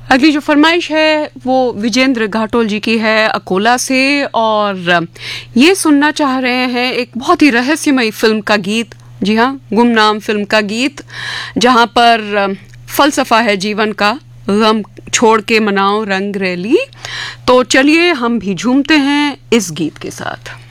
अगली जो फरमाइश है वो विजेंद्र घाटोल जी की है अकोला से, और ये सुनना चाह रहे हैं एक बहुत ही रहस्यमयी फिल्म का गीत। जी हाँ, गुमनाम फिल्म का गीत, जहाँ पर फलसफा है जीवन का, गम छोड़ के मनाओ रंग रैली। तो चलिए हम भी झूमते हैं इस गीत के साथ।